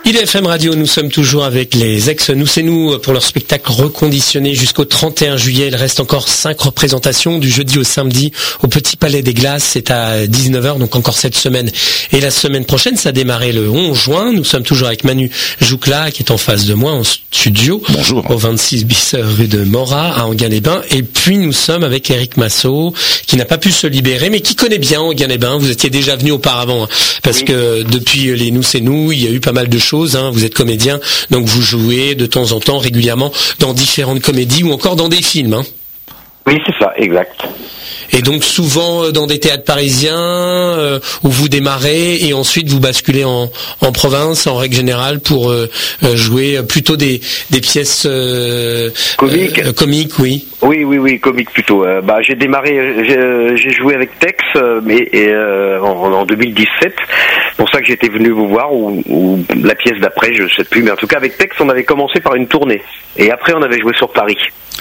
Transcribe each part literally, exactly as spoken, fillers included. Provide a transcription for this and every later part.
I D F M Radio, nous sommes toujours avec les ex Nous c'est nous pour leur spectacle reconditionné jusqu'au trente et un juillet. Il reste encore cinq représentations du jeudi au samedi au Petit Palais des Glaces. C'est à dix-neuf heures, donc encore cette semaine. Et la semaine prochaine, ça a démarré le onze juin. Nous sommes toujours avec Manu Joucla qui est en face de moi en studio. Bonjour. Au vingt-six bis rue de Morat à Enghien-les-Bains. Et puis nous sommes avec Eric Massot qui n'a pas pu se libérer mais qui connaît bien Enghien-les-Bains. Vous étiez déjà venu auparavant hein, parce oui. que depuis les Nous c'est nous, il y a eu pas mal de choses. Hein. Vous êtes comédien, donc vous jouez de temps en temps régulièrement dans différentes comédies ou encore dans des films. Hein. Oui, c'est ça, exact. Et donc souvent dans des théâtres parisiens euh, où vous démarrez et ensuite vous basculez en, en province en règle générale pour euh, jouer plutôt des, des pièces euh, comiques. Euh, comiques, oui. Oui, oui, oui, comiques plutôt. Euh, bah j'ai démarré, j'ai, j'ai joué avec Tex, euh, mais et, euh, en, en deux mille dix-sept. C'est pour ça que j'étais venu vous voir ou, ou la pièce d'après, je sais plus, mais en tout cas avec Tex, on avait commencé par une tournée et après on avait joué sur Paris.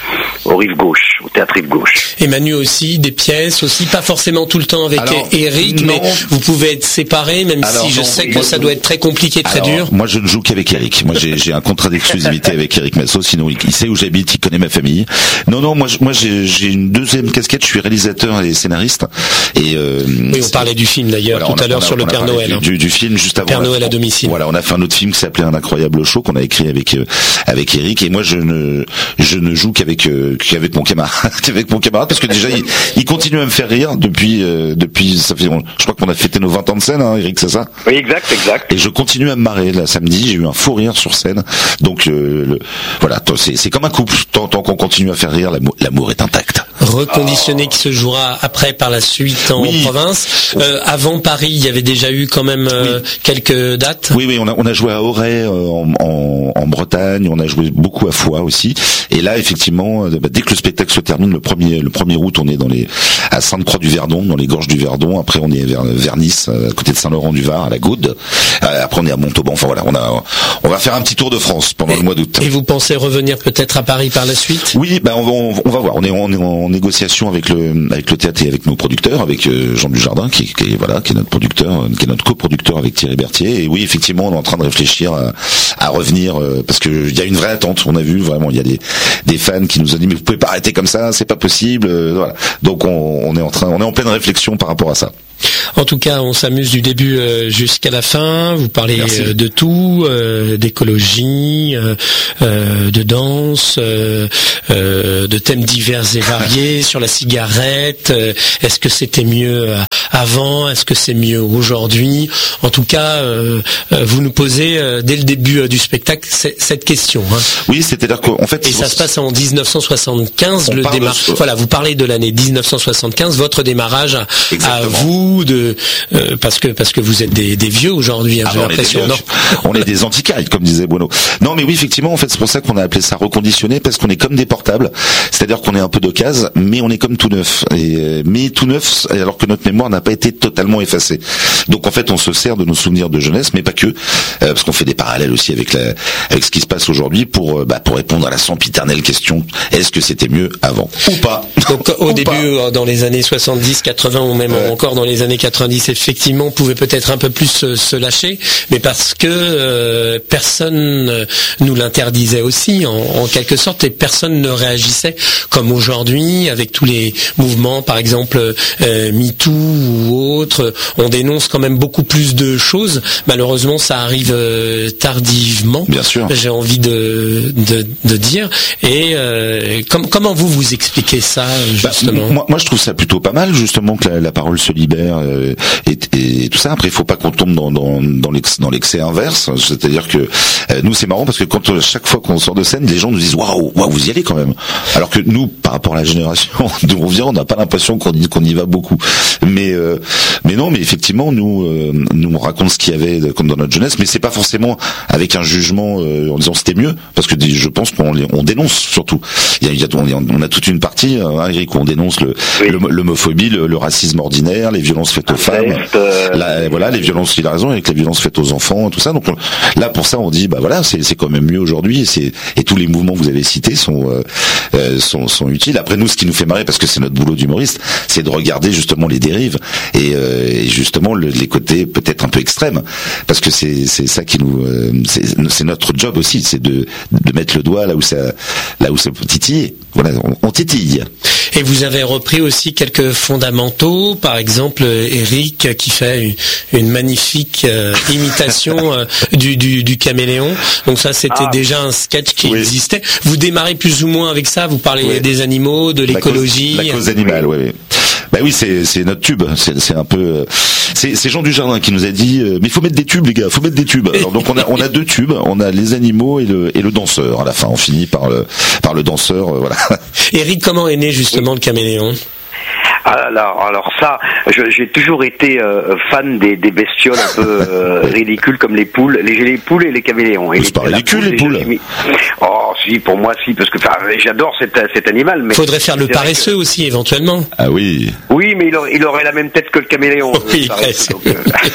Au Rive Gauche, au Théâtre Rive Gauche. Et Manu aussi, des pièces aussi, pas forcément tout le temps avec Alors, Eric, non. mais vous pouvez être séparés, même Alors, si je non, sais oui, que ça doit être très compliqué, très Alors, dur. Moi, je ne joue qu'avec Eric. Moi, j'ai, j'ai un contrat d'exclusivité avec Eric Massot, sinon il, il sait où j'habite, il connaît ma famille. Non, non, moi, moi j'ai, j'ai une deuxième casquette, je suis réalisateur et scénariste. Et, euh, oui, on parlait du film d'ailleurs voilà, tout a, à l'heure a, sur le Père Noël. Du, du, du film juste avant. Père Noël à domicile. Voilà, on a fait un autre film qui s'appelait Un incroyable show qu'on a écrit avec euh, avec Eric. Et moi, je ne je ne joue qu'avec euh, qu'avec mon camarade, avec mon camarade, parce que déjà il, il continue à me faire rire depuis euh, depuis ça fait, je crois qu'on a fêté nos vingt ans de scène, hein, Eric, c'est ça? Oui, exact, exact. Et je continue à me marrer. Là, samedi, j'ai eu un fou rire sur scène. Donc euh, le, voilà, c'est, c'est comme un couple. Tant, tant qu'on continue à faire rire, l'amour, l'amour est intact. Reconditionné oh. qui se jouera après par la suite en oui. province. Euh, avant Paris, il y avait déjà eu quand même euh, oui. quelques dates. Oui, oui, on a on a joué à Auray euh, en, en, en Bretagne, on a joué beaucoup à Foix aussi. Et là, effectivement, euh, bah, dès que le spectacle se termine, le premier le premier août, on est dans les à Sainte-Croix-du-Verdon, dans les gorges du Verdon. Après, on est vers vers Nice, à côté de Saint-Laurent-du-Var, à la Gaude. Euh, après, on est à Montauban. Enfin voilà, on a on va faire un petit tour de France pendant et, le mois d'août. Et vous pensez revenir peut-être à Paris par la suite? Oui, bah on va on, on va voir. On est on est en négociation avec le avec le théâtre et avec nos producteurs, avec euh, Jean Dujardin qui, qui est voilà qui est notre producteur, qui est notre coproducteur avec Thierry Berthier. Et oui, effectivement, on est en train de réfléchir à, à revenir euh, parce que il y a une vraie attente. On a vu vraiment, il y a des des fans qui nous ont dit mais vous pouvez pas arrêter comme ça, c'est pas possible. Euh, voilà. Donc on, on est en train, on est en pleine réflexion par rapport à ça. En tout cas, on s'amuse du début euh, jusqu'à la fin. Vous parlez euh, de tout, euh, d'écologie, euh, euh, de danse, euh, euh, de thèmes divers et variés sur la cigarette. Euh, est-ce que c'était mieux avant? Est-ce que c'est mieux aujourd'hui? En tout cas, euh, vous nous posez euh, dès le début euh, du spectacle cette question. Hein. Oui, c'est-à-dire qu'en fait, et ça se passe en dix-neuf cent soixante-quinze. Le démarrage. De... Voilà, vous parlez de l'année dix-neuf cent soixante-quinze. Votre démarrage à, à vous. De euh, parce que parce que vous êtes des, des vieux aujourd'hui, hein, ah j'ai l'impression. Non, on est des antiquailles, comme disait Bueno. Non, mais oui, effectivement, en fait, c'est pour ça qu'on a appelé ça reconditionné, parce qu'on est comme des portables, c'est-à-dire qu'on est un peu d'occasion, mais on est comme tout neuf. Et mais tout neuf, alors que notre mémoire n'a pas été totalement effacée. Donc en fait, on se sert de nos souvenirs de jeunesse, mais pas que, euh, parce qu'on fait des parallèles aussi avec la avec ce qui se passe aujourd'hui pour euh, bah, pour répondre à la sempiternelle question est-ce que c'était mieux avant ou pas? Donc au ou début, pas. Dans les années soixante-dix, quatre-vingts ou même euh, encore dans les années quatre-vingt-dix, effectivement, on pouvait peut-être un peu plus se, se lâcher, mais parce que euh, personne nous l'interdisait aussi, en, en quelque sorte, et personne ne réagissait comme aujourd'hui, avec tous les mouvements, par exemple euh, MeToo ou autres. On dénonce quand même beaucoup plus de choses. Malheureusement, ça arrive euh, tardivement. Bien sûr. J'ai envie de de, de dire. Et euh, com- comment vous vous expliquez ça, justement? Bah, moi, moi, je trouve ça plutôt pas mal, justement, que la, la parole se libère. Euh, Et, et tout ça. Après, il faut pas qu'on tombe dans, dans, dans, l'excès, dans l'excès inverse. C'est-à-dire que euh, nous, c'est marrant parce que quand euh, chaque fois qu'on sort de scène, les gens nous disent waouh, waouh, vous y allez quand même. Alors que nous, par rapport à la génération d'où on vient, on n'a pas l'impression qu'on y, qu'on y va beaucoup. Mais euh, mais non, mais effectivement, nous euh, nous on raconte ce qu'il y avait comme dans notre jeunesse, mais c'est pas forcément avec un jugement euh, en disant c'était mieux, parce que je pense qu'on on dénonce surtout. Il y a, il y a on a toute une partie, hein, Eric, où on dénonce le, oui. le l'homophobie, le, le racisme ordinaire, les violences faites faites aux femmes, euh... la, voilà, les violences, il a raison, avec les violences faites aux enfants, tout ça. Donc on, là, pour ça, on dit, bah voilà, c'est, c'est quand même mieux aujourd'hui. Et, c'est, et tous les mouvements que vous avez cités sont, euh, sont, sont utiles. Après, nous, ce qui nous fait marrer, parce que c'est notre boulot d'humoriste, c'est de regarder justement les dérives et, euh, et justement le, les côtés peut-être un peu extrêmes, parce que c'est, c'est ça qui nous, euh, c'est, c'est notre job aussi, c'est de, de mettre le doigt là où ça, là où ça peut titiller. Voilà, on, on titille. Et vous avez repris aussi quelques fondamentaux, par exemple Eric qui fait une, une magnifique euh, imitation euh, du, du, du caméléon. Donc ça, c'était ah, déjà un sketch qui oui. existait. Vous démarrez plus ou moins avec ça. Vous parlez oui. des animaux, de l'écologie. La cause, la cause animale, oui. oui. Bah oui, c'est c'est notre tube. C'est c'est un peu. C'est c'est Jean Dujardin qui nous a dit. Euh, mais il faut mettre des tubes, les gars. Faut mettre des tubes. Alors donc on a on a deux tubes. On a les animaux et le et le danseur. À la fin, on finit par le par le danseur. Euh, voilà. Eric, comment est né justement le caméléon? Alors, alors ça, je, j'ai toujours été euh, fan des, des bestioles un peu euh, ridicules comme les poules, les, les poules et les caméléons. Et c'est pas ridicule les poules. Les... Oh si, pour moi si, parce que j'adore cet, cet animal. Mais faudrait faire le paresseux que... aussi éventuellement. Ah oui. Oui, mais il aurait, il aurait la même tête que le caméléon. Oui, presque. Donc, euh...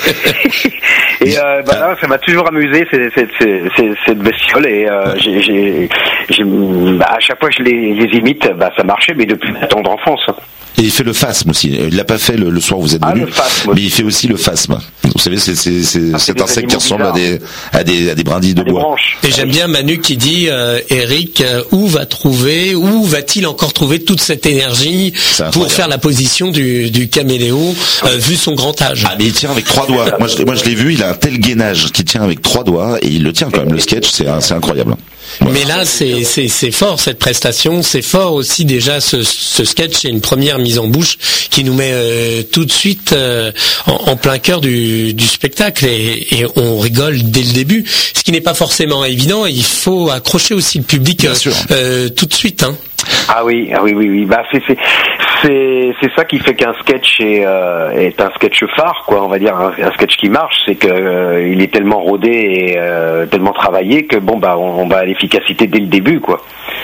et euh, bah, là, ça m'a toujours amusé cette, cette, cette, cette bestiole et euh, j'ai, j'ai, j'ai bah, à chaque fois que je les, les imite, bah ça marchait, mais depuis ma tendre enfance. Et il fait le phasme aussi. Il l'a pas fait le, le soir où vous êtes ah, venu, mais il fait aussi le phasme. Vous savez, c'est, c'est, c'est ah, cet insecte qui ressemble à des, à des, à des brindilles de bois. Branches. Et j'aime bien Manu qui dit, euh, Eric, euh, où va trouver, où va-t-il encore trouver toute cette énergie pour faire la position du, du caméléon, euh, vu son grand âge? Ah, mais il tient avec trois doigts. Moi, je, moi, je l'ai vu, il a un tel gainage qu'il tient avec trois doigts et il le tient quand même. Le sketch, c'est, c'est incroyable. Voilà. Mais là, c'est, c'est, c'est fort cette prestation, c'est fort aussi déjà ce, ce sketch, c'est une première mise en bouche qui nous met euh, tout de suite euh, en, en plein cœur du, du spectacle et, et on rigole dès le début, ce qui n'est pas forcément évident. Il faut accrocher aussi le public euh, euh, tout de suite. Hein. Ah oui, ah oui, oui, oui. Bah c'est c'est c'est c'est ça qui fait qu'un sketch est euh, est un sketch phare, quoi. On va dire un, un sketch qui marche, c'est que euh, il est tellement rodé et euh, tellement travaillé que bon bah on, on va à l'efficacité dès le début, quoi.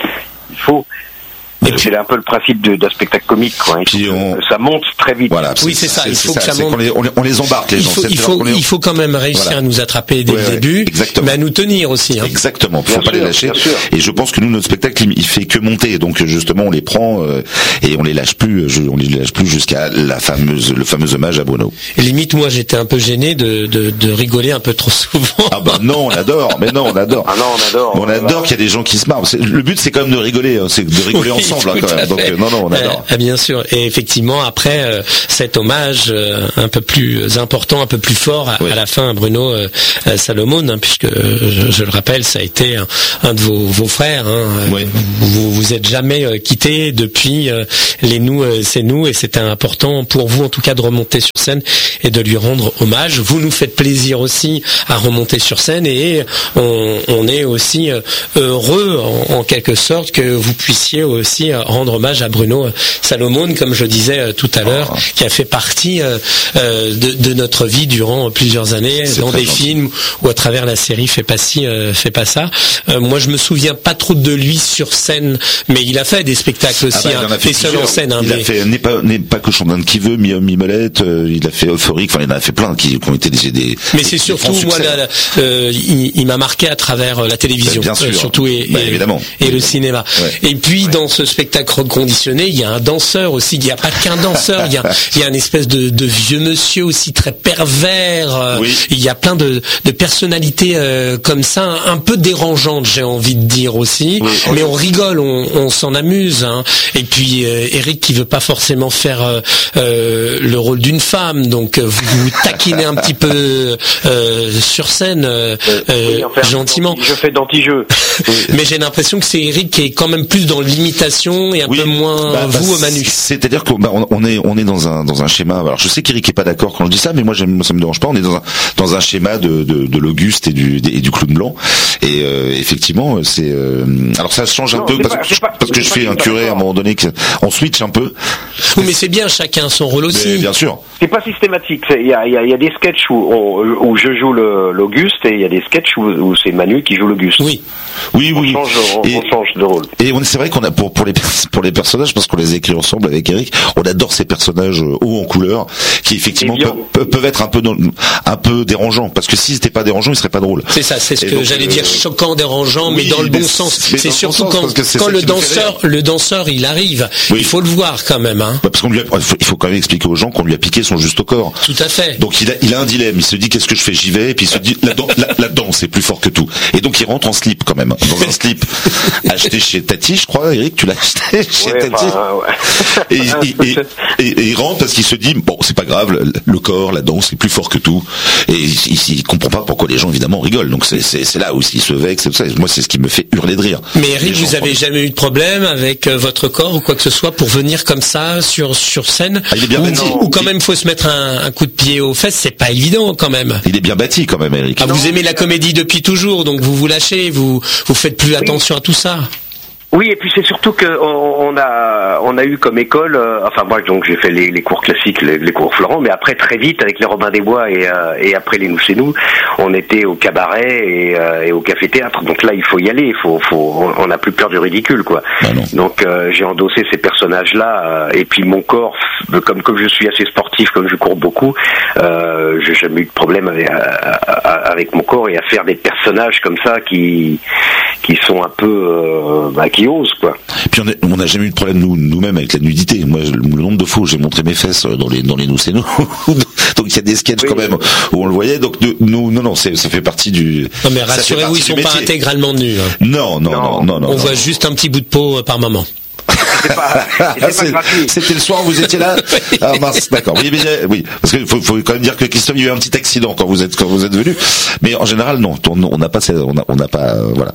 Il faut. Et c'est un peu le principe de, d'un spectacle comique, quoi. Puis on... Ça monte très vite. Voilà, oui, c'est ça. Il faut que ça monte. On les, on les embarque, les il gens. Faut, il faut, les... il faut quand même réussir voilà. à nous attraper dès ouais, le début, exactement. mais à nous tenir aussi. Hein. Exactement. Il faut bien pas sûr, les lâcher. Et je pense que nous, notre spectacle, il fait que monter. Donc justement, on les prend euh, et on les lâche plus. Je, on les lâche plus jusqu'à la fameuse, le fameux hommage à Bruno. Et limite, moi, j'étais un peu gêné de, de, de rigoler un peu trop souvent. Ah bah non, on adore. Mais non, on adore. Ah non, on adore. On, on adore adore qu'il y a des gens qui se marrent. C'est, le but, c'est quand même de rigoler. Hein, c'est de rigoler oui, ensemble, hein, quand même. Donc non, non, on adore. Euh, bien sûr. Et effectivement, après euh, cet hommage euh, un peu plus important, un peu plus fort à, oui. à la fin à Bruno euh, Salomon, hein, puisque je, je le rappelle, ça a été un, un de vos, vos frères. Hein, oui. Vous vous êtes jamais euh, quittés depuis euh, les nous, euh, c'est nous, et c'était important pour vous en tout cas de remonter sur scène et de lui rendre hommage. Vous nous faites plaisir aussi à remonter sur scène et on, on est aussi euh, heureux en, en quelque sorte que vous puissiez aussi euh, rendre hommage à Bruno Salomon, comme je disais euh, tout à l'heure, oh. qui a fait partie euh, euh, de, de notre vie durant plusieurs années, c'est dans des gentil. films ou à travers la série Fais pas ci, euh, fais pas ça. Euh, moi, je me souviens pas trop de lui sur scène, mais il a fait des spectacles aussi, ah bah, hein, fait seul en scène. Hein, il mais... a fait n'est pas n'est pas cochon d'Inde qui veut, mi Mimolette, euh, il a fait Euphorique, enfin il en a fait plein qui, qui ont été des, des mais c'est surtout moi, là, là, euh, il, il m'a marqué à travers la télévision, bien sûr. Euh, surtout et, bah, et, évidemment. et le cinéma. Ouais. Et puis ouais. dans ce spectacle reconditionné, il y a un danseur aussi. Il n'y a pas qu'un danseur. Il y a, il y a une espèce de, de vieux monsieur aussi très pervers. Oui. Il y a plein de, de personnalités euh, comme ça, un, un peu dérangeantes, j'ai envie de dire aussi. Oui. Mais on rigole, on, on s'en amuse. Hein. Et puis euh, Eric qui veut pas forcément faire euh, euh, le rôle d'une femme, donc euh, vous vous taquinez un petit peu euh, sur scène euh, oui, enfin, gentiment. Je fais d'anti-jeu. Mais j'ai l'impression que c'est Eric qui est quand même plus dans l'imitation et un oui. peu moins bah, vous, bah, Manu. C'est-à-dire qu'on bah, on est on est dans un dans un schéma. Alors je sais qu'Eric est pas d'accord quand je dis ça, mais moi j'aime, ça me dérange pas. On est dans un dans un schéma de de, de l'Auguste et du et du clown blanc. Et euh, effectivement, c'est euh, alors ça change un non, peu parce, pas, que, pas, parce que je fais un curé à un moment donné qu'on switch un peu. Oui, mais c'est bien, chacun son rôle aussi. Mais, bien sûr. C'est pas systématique. Il y a il y a, y a des sketchs où on, où je joue le, l'Auguste et il y a des sketchs où, où c'est Manu qui joue l'Auguste. Oui. Oui, oui. On change, on, et, on change de rôle. Et on, c'est vrai qu'on a pour pour les les pour les personnages parce qu'on les a écrits ensemble avec Eric. On adore ces personnages hauts en couleur qui effectivement peuvent, peuvent être un peu un peu dérangeants parce que s'ils n'étaient pas dérangeants, ils seraient pas drôles. C'est ça, c'est ce et que donc, j'allais euh, dire choquant, dérangeant, oui, mais dans le bon sens. C'est surtout quand, quand le danseur, le danseur, il arrive, oui. il faut le voir quand même. Hein. Ouais, parce qu'on lui a, il, faut, il faut quand même expliquer aux gens qu'on lui a piqué son juste au corps. Tout à fait. Donc il a, il a un dilemme. Il se dit qu'est-ce que je fais, j'y vais, et puis il se dit la, la, la danse est plus fort que tout. Et donc il rentre en slip quand même, dans un slip acheté chez Tati, je crois. Eric, tu l'as acheté chez ouais, Tati. Bah, ouais. et, et, et, et, et il rentre parce qu'il se dit bon, c'est pas grave, le, le corps, la danse est plus fort que tout. Et il, il, il comprend pas pourquoi les gens évidemment rigolent. Donc c'est, c'est, c'est là où il se vexe. C'est ça. Moi, c'est ce qui me fait hurler de rire. Mais Eric, vous avez jamais eu de problème avec votre corps ou quoi que ce soit pour venir comme ça sur sur scène ah, il est bien ou, bâti. Ou quand même faut se mettre un, un coup de pied aux fesses, c'est pas évident quand même. Il est bien bâti quand même, Eric. Ah, vous aimez la comédie depuis toujours, donc vous vous lâchez, vous vous faites plus attention à tout ça. Oui, et puis c'est surtout que on, on a on a eu comme école, euh, enfin moi donc j'ai fait les, les cours classiques, les, les cours Florent, mais après très vite avec les Robin des Bois et euh, et après les Nous c'est nous, on était au cabaret et, euh, et au café théâtre. Donc là il faut y aller, il faut faut on n'a plus peur du ridicule quoi. Ah non. Donc euh, j'ai endossé ces personnages là euh, et puis mon corps comme comme je suis assez sportif, comme je cours beaucoup, euh, j'ai jamais eu de problème avec, avec mon corps et à faire des personnages comme ça qui qui sont un peu euh, bah, qui osent quoi. Puis on n'a jamais eu de problème nous nous-mêmes avec la nudité. Moi le nombre de fois où j'ai montré mes fesses dans les dans les Nous c'est nous. Donc il y a des sketchs oui. quand même où on le voyait. Donc de, nous non non c'est ça fait partie du. Non mais rassurez-vous ils sont pas intégralement nus. Hein. Non non non non non. On non, voit non. juste un petit bout de peau par moment. C'est pas, c'est pas C'était le soir où vous étiez là. Ah mince, d'accord. Oui, mais, oui, parce qu'il faut, faut quand même dire que Christophe, il y a eu un petit accident quand vous êtes quand vous êtes venu. Mais en général, non, on n'a pas, on n'a on a pas, euh, voilà.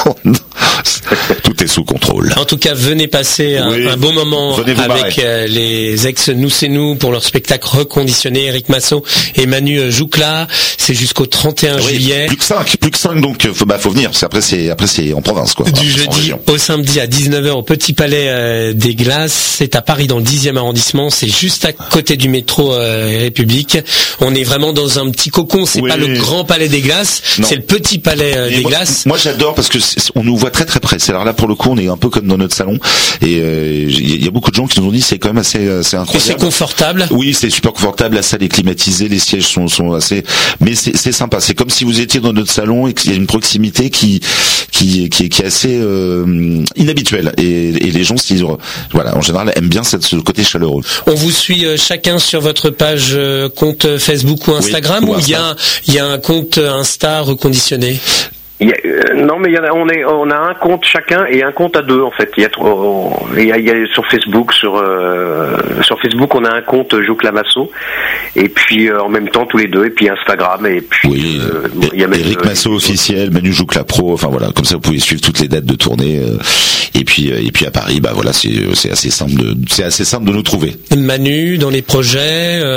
Tout est sous contrôle. En tout cas, venez passer un, oui. un bon moment avec euh, les ex Nous c'est nous pour leur spectacle reconditionné. Eric Massot et Manu Joucla. C'est jusqu'au trente et un oui, juillet. Plus que cinq, plus que cinq, donc faut, bah, faut venir. C'est, après, c'est après c'est en province quoi. Du jeudi au samedi à dix-neuf heures au Petit Palais euh, des Glaces. C'est à Paris dans le dixième arrondissement. C'est juste à côté du métro euh, République. On est vraiment dans un petit cocon. C'est oui. pas le grand Palais des Glaces. Non. C'est le Petit Palais euh, des moi, Glaces. Moi, j'adore parce que on nous voit très très près. C'est alors là pour le coup, on est un peu comme dans notre salon. Et il euh, y, y a beaucoup de gens qui nous ont dit c'est quand même assez, assez incroyable. Et c'est confortable. Oui, c'est super confortable. La salle est climatisée, les sièges sont, sont assez. Mais c'est, c'est sympa. C'est comme si vous étiez dans notre salon et qu'il y a une proximité qui qui qui, qui est assez euh, inhabituelle. Et, et les gens, s'ils, voilà, en général, aiment bien cette, ce côté chaleureux. On vous suit euh, chacun sur votre page euh, compte Facebook ou Instagram oui, ou il y a il y a un compte Insta reconditionné. Il y a, euh, non mais il y a, on est on a un compte chacun et un compte à deux en fait. Il y a, on, il y a, il y a sur Facebook sur euh, sur Facebook on a un compte Joucla Massot et puis euh, en même temps tous les deux et puis Instagram et puis oui, euh, il y a même, Eric euh, Massot officiel, Manu Joucla Pro. Enfin voilà, comme ça vous pouvez suivre toutes les dates de tournée euh, et puis euh, et puis à Paris bah voilà c'est c'est assez simple de c'est assez simple de nous trouver. Manu dans les projets. Euh...